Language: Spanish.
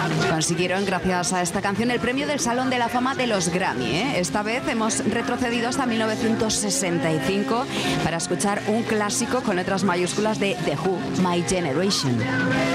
Consiguieron, gracias a esta canción, el premio del Salón de la Fama de los Grammy, ¿eh? Esta vez hemos retrocedido hasta 1965 para escuchar un clásico con letras mayúsculas de The Who, My Generation.